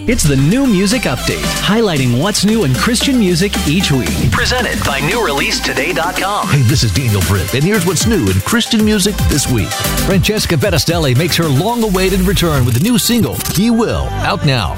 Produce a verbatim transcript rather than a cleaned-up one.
It's the New Music Update, highlighting what's new in Christian music each week. Presented by new release today dot com. Hey, this is Daniel Britt, and here's what's new in Christian music this week. Francesca Bettistelli makes her long-awaited return with the new single, He Will, out now.